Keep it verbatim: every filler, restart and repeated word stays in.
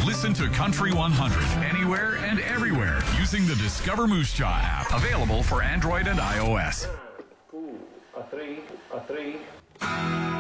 Listen to Country one hundred anywhere and everywhere using the Discover Moose Jaw app. Available for Android and iOS. Two, a three, a three.